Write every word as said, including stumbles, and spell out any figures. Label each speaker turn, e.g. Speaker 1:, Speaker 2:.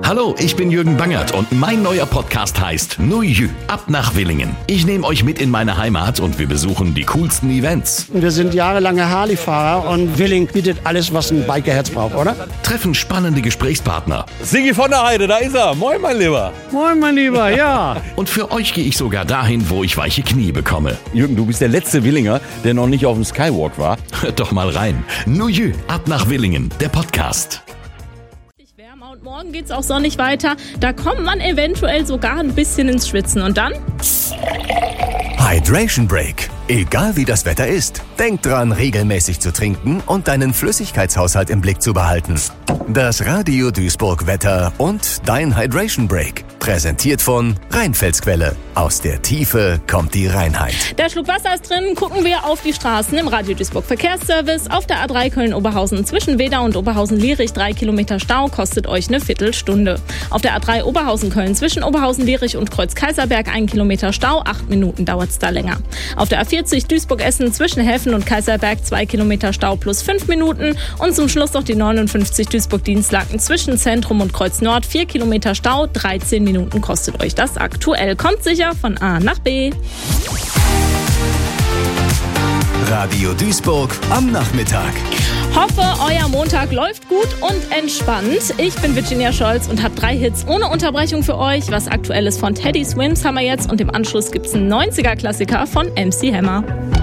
Speaker 1: Hallo, ich bin Jürgen Bangert und mein neuer Podcast heißt Nu Jü, ab nach Willingen. Ich nehme euch mit in meine Heimat und wir besuchen die coolsten Events.
Speaker 2: Wir sind jahrelange Harley-Fahrer und Willingen bietet alles, was ein Bikerherz braucht, oder?
Speaker 1: Treffen spannende Gesprächspartner.
Speaker 3: Sigi von der Heide, da ist er. Moin, mein Lieber.
Speaker 2: Moin, mein Lieber, ja.
Speaker 1: Und für euch gehe ich sogar dahin, wo ich weiche Knie bekomme.
Speaker 3: Jürgen, du bist der letzte Willinger, der noch nicht auf dem Skywalk war.
Speaker 1: Hört doch mal rein. Nu Jü, ab nach Willingen, der Podcast.
Speaker 4: Und morgen geht's auch sonnig weiter. Da kommt man eventuell sogar ein bisschen ins Schwitzen. Und dann?
Speaker 5: Hydration Break. Egal wie das Wetter ist, denk dran, regelmäßig zu trinken und deinen Flüssigkeitshaushalt im Blick zu behalten. Das Radio Duisburg Wetter und dein Hydration Break. Präsentiert von Rheinfelsquelle. Aus der Tiefe kommt die Reinheit.
Speaker 4: Der Schluck Wasser ist drin. Gucken wir auf die Straßen im Radio Duisburg Verkehrsservice. Auf der A drei Köln-Oberhausen zwischen Wedau und Oberhausen-Lierich drei Kilometer Stau, kostet euch eine Viertelstunde. Auf der A drei Oberhausen-Köln zwischen Oberhausen-Lierich und Kreuz-Kaiserberg ein Kilometer Stau, acht Minuten dauert's da länger. Auf der A vierzig Duisburg-Essen zwischen Helfen und Kaiserberg zwei Kilometer Stau plus fünf Minuten. Und zum Schluss noch die neunundfünfzig Duisburg-Dienstlaken zwischen Zentrum und Kreuz Nord, vier Kilometer Stau, dreizehn Minuten kostet euch das aktuell. Kommt sicher von A nach B.
Speaker 5: Radio Duisburg am Nachmittag.
Speaker 4: Hoffe, euer Montag läuft gut und entspannt. Ich bin Virginia Scholz und habe drei Hits ohne Unterbrechung für euch. Was Aktuelles von Teddy Swims haben wir jetzt und im Anschluss gibt's einen neunziger Klassiker von M C Hammer.